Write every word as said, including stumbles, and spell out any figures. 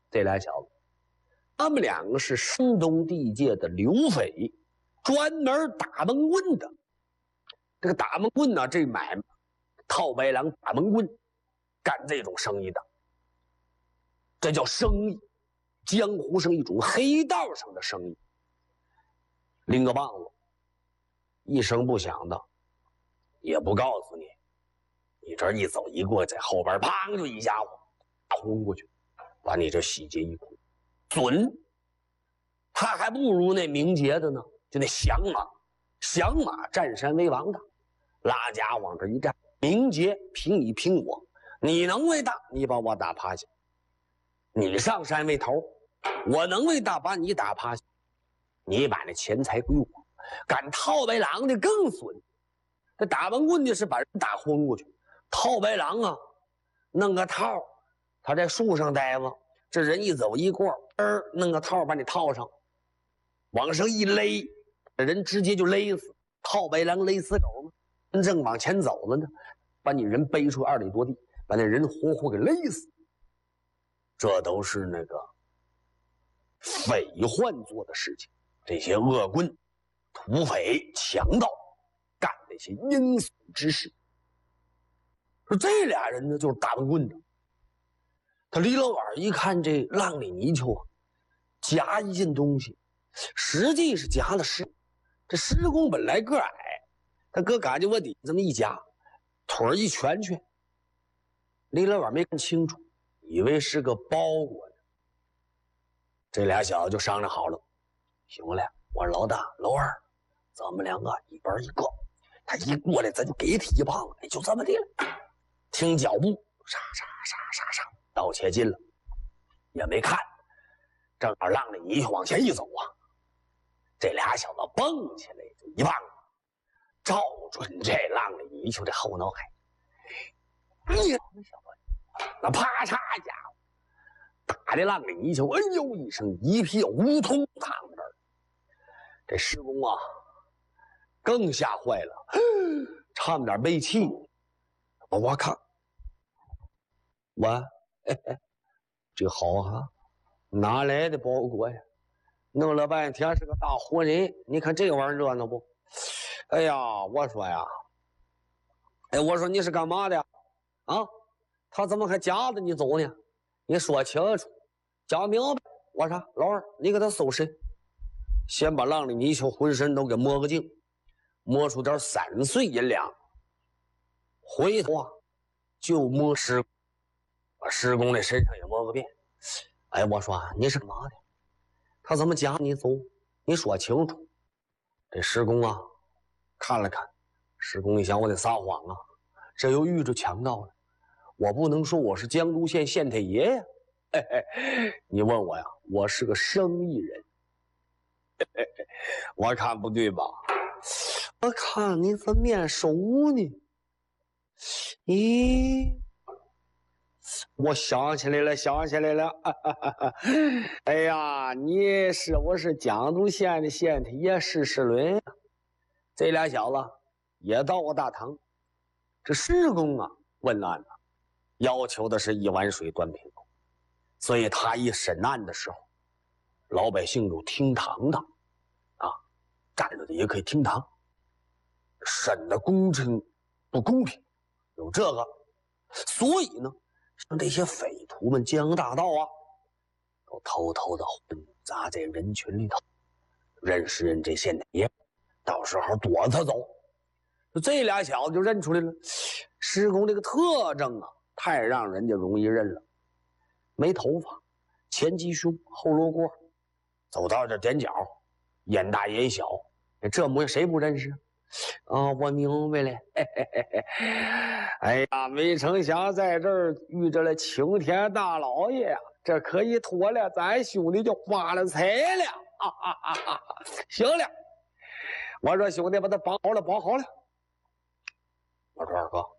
这俩小子，他们两个是山东地界的流匪，专门打蒙棍的。这个打蒙棍呢，这买卖套白狼打蒙棍，干这种生意的，这叫生意。江湖上一种黑道上的生意。拎个棒子，一声不响的，也不告诉你，你这一走一过，在后边砰就一家伙轰过去，把你这洗劫一空，准。他还不如那明节的呢，就那响马，响马占山为王的，拉家往这一站，明节凭你凭我，你能为大，你把我打趴下；你上山为头，我能为大，把你打趴下。你把那钱财归我。敢套白狼的更损，这打蒙棍的是把人打昏过去，套白狼啊，弄个套，他在树上待着，这人一走一过，儿弄个套把你套上，往上一勒，这人直接就勒死。套白狼勒死狗吗？真正往前走了呢，把你人背出二里多地，把那人活活给勒死。这都是那个匪患做的事情，这些恶棍、土匪、强盗干那些阴损之事。说这俩人呢，就是打蒙棍的。他离老远一看，这浪里泥鳅啊，夹一件东西，实际是夹了施。这施公本来个矮，他搁嘎就我底这么一夹，腿一蜷蜷，离老远没看清楚，以为是个包裹呢。这俩小子就商量好了，行了，我说老大、老二，咱们两个一边一个，他一过来咱就给他一棒子，哎，就这么的了。听脚步，沙沙沙沙沙，到且近了，也没看，正好浪里泥鳅往前一走啊，这俩小子蹦起来就一棒子，照准这浪里泥鳅这后脑海。哎呀，那小子，那啪嚓家伙！打的浪里泥鳅，哎呦一声，一屁乌通躺那儿。这施公啊，更吓坏了，差点背气。我看，我，哎哎，这好啊，哪来的包裹呀？弄了半天是个大活人，你看这玩意儿热闹不？哎呀，我说呀，哎，我说你是干嘛的呀？啊，他怎么还夹着你走呢？你说清楚，讲明白。我说老二，你给他搜身，先把浪里泥鳅浑身都给摸个净，摸出点散碎银两。回头啊，就摸施，把施公的身上也摸个遍。哎，我说你是干嘛的？他怎么夹你走？你说清楚。这施公啊，看了看，施公一想，我得撒谎啊，这又遇着强盗了。我不能说我是江都县县太爷呀，嘿嘿，你问我呀，我是个生意人。嘿嘿，我看不对吧？我看你怎么面熟呢？咦，我想起来了，想起来了。哈哈哈哈，哎呀，你是我是江都县的县太爷施世伦。这俩小子也到我大堂，这施公啊问案呢。要求的是一碗水端平口，所以他一审案的时候，老百姓有听堂的，啊，站着的也可以听堂，审的公正不公平，有这个，所以呢，像这些匪徒们江洋大盗啊，都偷偷的混杂在人群里头，认识认这县太爷，到时候躲他走。这俩小子就认出来了，施公这个特征啊。太让人家容易认了，没头发，前鸡胸，后罗锅，走到这踮脚，眼大眼小，这模样谁不认识啊？我明白了，嘿嘿嘿嘿，哎呀，没成想在这儿遇着了青天大老爷呀，这可以妥了，咱兄弟就发了财了，啊啊啊啊！行了，我说兄弟把他绑好了，绑好了。我说二哥，